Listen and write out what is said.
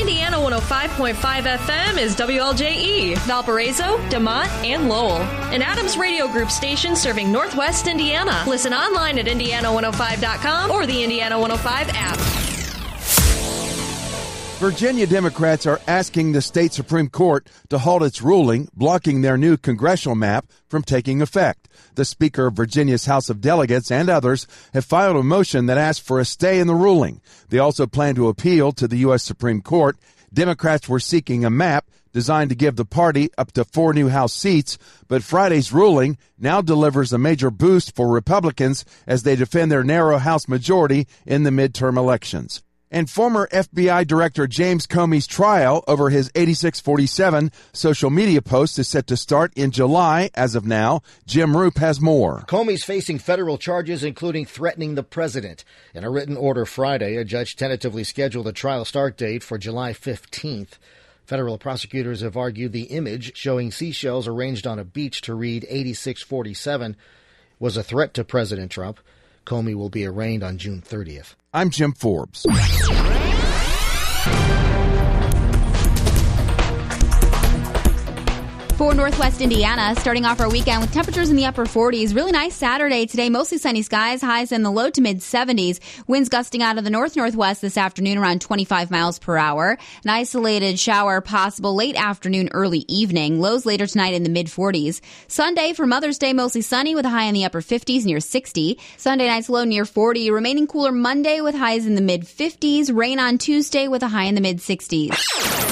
Indiana 105.5 FM is WLJE, Valparaiso, DeMont, and Lowell. An Adams Radio Group station serving Northwest Indiana. Listen online at Indiana105.com or the Indiana 105 app. Virginia Democrats are asking the state Supreme Court to halt its ruling, blocking their new congressional map from taking effect. The Speaker of Virginia's House of Delegates and others have filed a motion that asks for a stay in the ruling. They also plan to appeal to the U.S. Supreme Court. Democrats were seeking a map designed to give the party up to 4 new House seats, but Friday's ruling now delivers a major boost for Republicans as they defend their narrow House majority in the midterm elections. And former FBI Director James Comey's trial over his 8647 social media post is set to start in July. As of now, Jim Roop has more. Comey's facing federal charges, including threatening the president. In a written order Friday, a judge tentatively scheduled a trial start date for July 15th. Federal prosecutors have argued the image showing seashells arranged on a beach to read 8647 was a threat to President Trump. Comey will be arraigned on June 30th. I'm Jim Forbes. For Northwest Indiana, starting off our weekend with temperatures in the upper 40s. Really nice Saturday today. Mostly sunny skies, highs in the low to mid 70s. Winds gusting out of the north-northwest this afternoon around 25 miles per hour. An isolated shower possible late afternoon, early evening. Lows later tonight in the mid 40s. Sunday for Mother's Day, mostly sunny with a high in the upper 50s near 60. Sunday night's low near 40. Remaining cooler Monday with highs in the mid 50s. Rain on Tuesday with a high in the mid 60s.